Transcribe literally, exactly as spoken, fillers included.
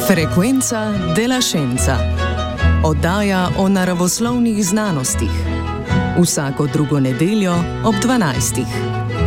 Frekvenca de la Scienza. Oddaja o naravoslovnih znanostih. Vsako drugo nedeljo ob dvanajstih.